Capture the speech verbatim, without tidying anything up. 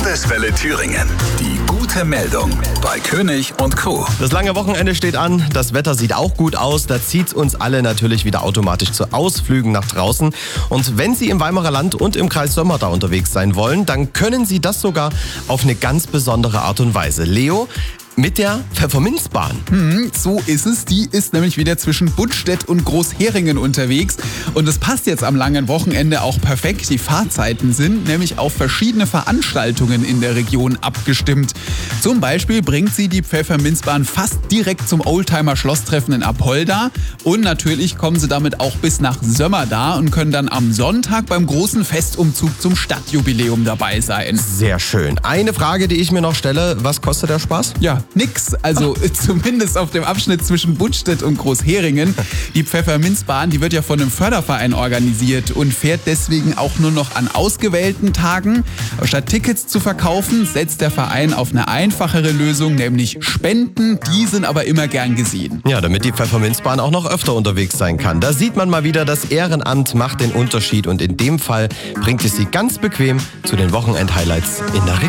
Landeswelle Thüringen. Die gute Meldung bei König und Co. Das lange Wochenende steht an, das Wetter sieht auch gut aus, da zieht uns alle natürlich wieder automatisch zu Ausflügen nach draußen. Und wenn Sie im Weimarer Land und im Kreis Sömmerda unterwegs sein wollen, dann können Sie das sogar auf eine ganz besondere Art und Weise. Leo, mit der Pfefferminzbahn. Hm, so ist es. Die ist nämlich wieder zwischen Buttstedt und Großheringen unterwegs. Und das passt jetzt am langen Wochenende auch perfekt. Die Fahrzeiten sind nämlich auf verschiedene Veranstaltungen in der Region abgestimmt. Zum Beispiel bringt sie die Pfefferminzbahn fast direkt zum Oldtimer-Schlosstreffen in Apolda. Und natürlich kommen sie damit auch bis nach Sömmerda und können dann am Sonntag beim großen Festumzug zum Stadtjubiläum dabei sein. Sehr schön. Eine Frage, die ich mir noch stelle, was kostet der Spaß? Ja, nix. Also zumindest auf dem Abschnitt zwischen Buttstedt und Großheringen. Die Pfefferminzbahn, die wird ja von einem Förderverein organisiert und fährt deswegen auch nur noch an ausgewählten Tagen. Statt Tickets zu verkaufen, setzt der Verein auf eine einfachere Lösung, nämlich Spenden. Die sind aber immer gern gesehen. Ja, damit die Pfefferminzbahn auch noch öfter unterwegs sein kann. Da sieht man mal wieder, das Ehrenamt macht den Unterschied und in dem Fall bringt es Sie ganz bequem zu den Wochenend-Highlights in der Region.